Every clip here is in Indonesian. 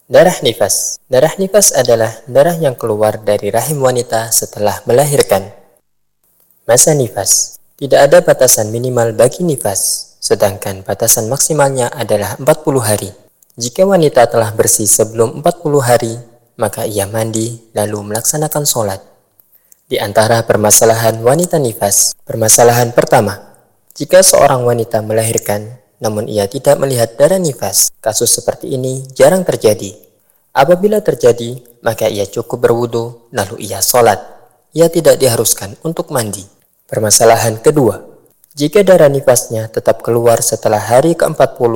Darah nifas. Darah nifas adalah darah yang keluar dari rahim wanita setelah melahirkan. Masa nifas. Tidak ada batasan minimal bagi nifas, sedangkan batasan maksimalnya adalah 40 hari. Jika wanita telah bersih sebelum 40 hari, maka ia mandi lalu melaksanakan sholat. Di antara permasalahan wanita nifas. Permasalahan pertama, jika seorang wanita melahirkan, namun ia tidak melihat darah nifas, kasus seperti ini jarang terjadi. Apabila terjadi, maka ia cukup berwudu, lalu ia sholat. Ia tidak diharuskan untuk mandi. Permasalahan kedua, jika darah nifasnya tetap keluar setelah hari ke-40,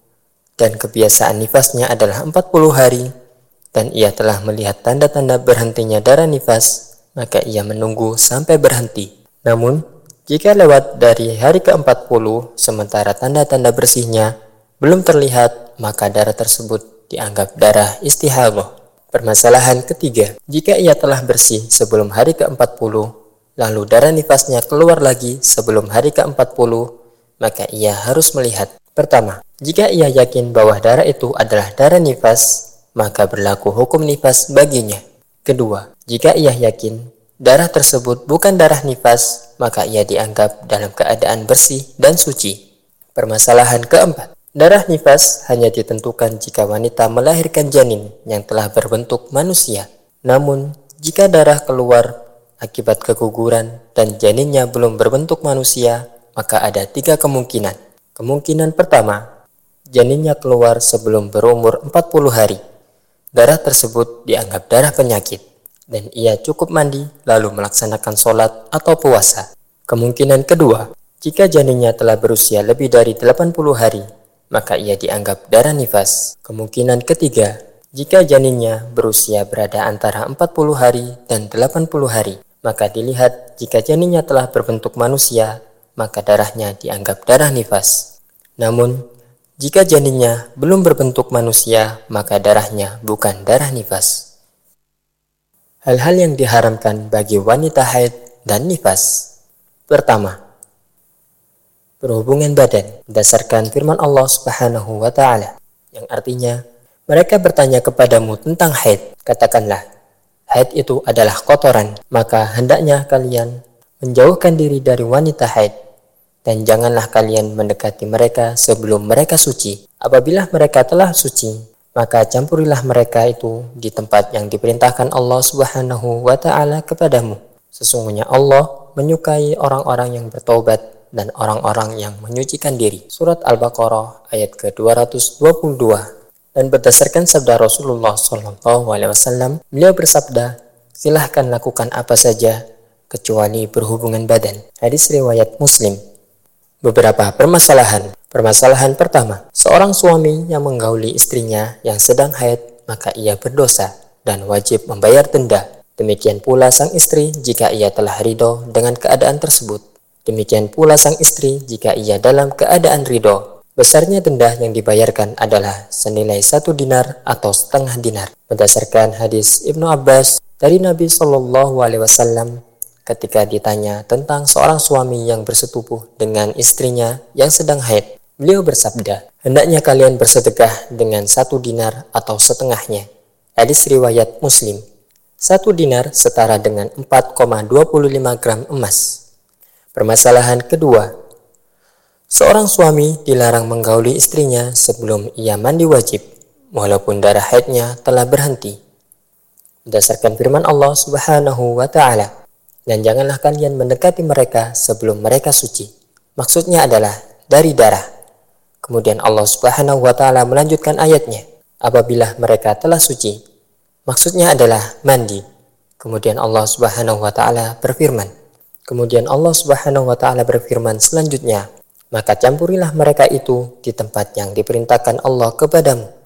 dan kebiasaan nifasnya adalah 40 hari, dan ia telah melihat tanda-tanda berhentinya darah nifas, maka ia menunggu sampai berhenti. Namun, jika lewat dari hari ke-40, sementara tanda-tanda bersihnya belum terlihat, maka darah tersebut dianggap darah istihadah. Permasalahan ketiga, jika ia telah bersih sebelum hari ke-40, lalu darah nifasnya keluar lagi sebelum hari ke-40, maka ia harus melihat. Pertama, jika ia yakin bahwa darah itu adalah darah nifas, maka berlaku hukum nifas baginya. Kedua, jika ia yakin darah tersebut bukan darah nifas, maka ia dianggap dalam keadaan bersih dan suci. Permasalahan keempat, darah nifas hanya ditentukan jika wanita melahirkan janin yang telah berbentuk manusia. Namun, jika darah keluar akibat keguguran dan janinnya belum berbentuk manusia, maka ada 3 kemungkinan. Kemungkinan pertama, janinnya keluar sebelum berumur 40 hari. Darah tersebut dianggap darah penyakit, dan ia cukup mandi lalu melaksanakan sholat atau puasa. Kemungkinan kedua, jika janinnya telah berusia lebih dari 80 hari, maka ia dianggap darah nifas. Kemungkinan ketiga, jika janinnya berusia berada antara 40 hari dan 80 hari, maka dilihat jika janinnya telah berbentuk manusia, maka darahnya dianggap darah nifas. Namun, jika janinnya belum berbentuk manusia, maka darahnya bukan darah nifas. Hal-hal yang diharamkan bagi wanita haid dan nifas. Pertama, berhubungan badan berdasarkan firman Allah Subhanahu wa taala, yang artinya mereka bertanya kepadamu tentang haid, katakanlah, haid itu adalah kotoran, maka hendaknya kalian menjauhkan diri dari wanita haid, dan janganlah kalian mendekati mereka sebelum mereka suci. Apabila mereka telah suci, maka campurilah mereka itu di tempat yang diperintahkan Allah Subhanahu wa taala kepadamu. Sesungguhnya Allah menyukai orang-orang yang bertobat dan orang-orang yang menyucikan diri. Surat Al-Baqarah ayat ke-222. Dan berdasarkan sabda Rasulullah SAW, beliau bersabda, silahkan lakukan apa saja kecuali berhubungan badan. Hadis riwayat Muslim. Beberapa permasalahan. Permasalahan pertama, seorang suami yang menggauli istrinya yang sedang haid, maka ia berdosa dan wajib membayar denda. Demikian pula sang istri jika ia telah ridho dengan keadaan tersebut. Demikian pula sang istri jika ia dalam keadaan ridho. Besarnya denda yang dibayarkan adalah senilai 1 dinar atau setengah dinar. Berdasarkan hadis Ibnu Abbas dari Nabi SAW, ketika ditanya tentang seorang suami yang bersetubuh dengan istrinya yang sedang haid, beliau bersabda, hendaknya kalian bersedekah dengan 1 dinar atau setengahnya. Hadis riwayat Muslim. 1 dinar setara dengan 4,25 gram emas. Permasalahan kedua, seorang suami dilarang menggauli istrinya sebelum ia mandi wajib, walaupun darah haidnya telah berhenti. Berdasarkan firman Allah Subhanahu wa taala, dan janganlah kalian mendekati mereka sebelum mereka suci. Maksudnya adalah dari darah. Kemudian Allah Subhanahu wa taala melanjutkan ayatnya, apabila mereka telah suci. Maksudnya adalah mandi. Kemudian Allah Subhanahu wa taala berfirman. Kemudian Allah Subhanahu wa taala berfirman selanjutnya, maka campurilah mereka itu di tempat yang diperintahkan Allah kepadamu.